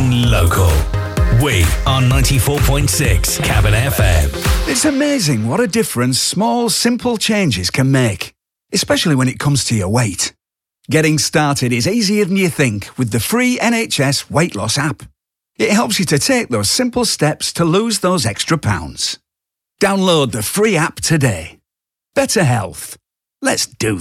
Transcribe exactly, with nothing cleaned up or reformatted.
Being local. We are ninety-four point six Cabin F M. It's amazing what a difference small, simple changes can make, especially when it comes to your weight. Getting started is easier than you think with the free N H S Weight Loss app. It helps you to take those simple steps to lose those extra pounds. Download the free app today. Better health. Let's do this.